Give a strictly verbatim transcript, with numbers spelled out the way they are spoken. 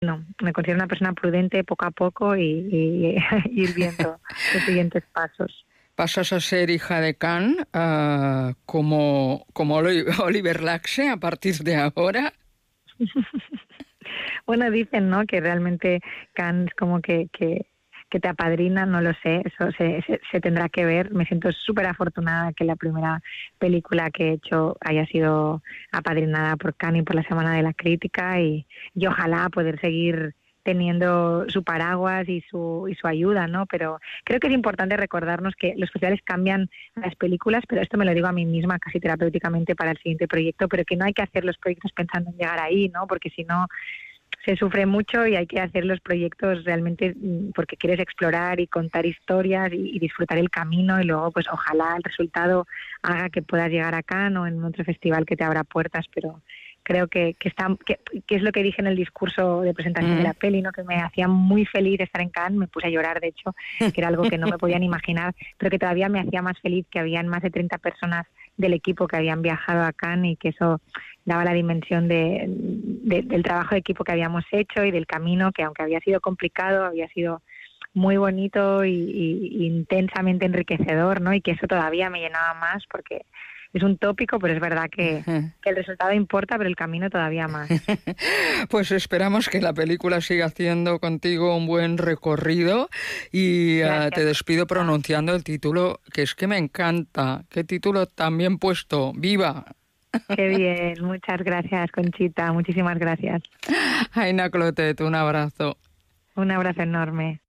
no, me considero una persona prudente poco a poco y, y, y ir viendo los siguientes pasos. Pasas a ser hija de Cannes, uh, como, como Oliver Laxe a partir de ahora. Bueno, dicen, ¿no?, que realmente Cannes como que, que, que te apadrina, no lo sé, eso se, se, se tendrá que ver. Me siento súper afortunada que la primera película que he hecho haya sido apadrinada por Cannes y por la Semana de la Crítica, y, y ojalá poder seguir teniendo su paraguas y su y su ayuda, ¿no? Pero creo que es importante recordarnos que los festivales cambian las películas, pero esto me lo digo a mí misma casi terapéuticamente para el siguiente proyecto, pero que no hay que hacer los proyectos pensando en llegar ahí, ¿no? Porque si no se sufre mucho, y hay que hacer los proyectos realmente porque quieres explorar y contar historias y, y disfrutar el camino, y luego pues ojalá el resultado haga que puedas llegar a Cannes o en otro festival que te abra puertas, pero creo que, que, está, que, que es lo que dije en el discurso de presentación mm. de la peli, ¿no?, que me hacía muy feliz estar en Cannes, me puse a llorar de hecho, que era algo que no me podían imaginar, pero que todavía me hacía más feliz que habían más de treinta personas del equipo que habían viajado a Cannes, y que eso daba la dimensión de, de, del trabajo de equipo que habíamos hecho y del camino que, aunque había sido complicado, había sido muy bonito y, y, y intensamente enriquecedor, ¿no? Y que eso todavía me llenaba más, porque es un tópico, pero es verdad que, que el resultado importa, pero el camino todavía más. Pues esperamos que la película siga haciendo contigo un buen recorrido, y uh, te despido pronunciando el título, que es que me encanta. Qué título tan bien puesto. ¡Viva! Qué bien, muchas gracias, Conchita, muchísimas gracias. Aina Clotet, un abrazo. Un abrazo enorme.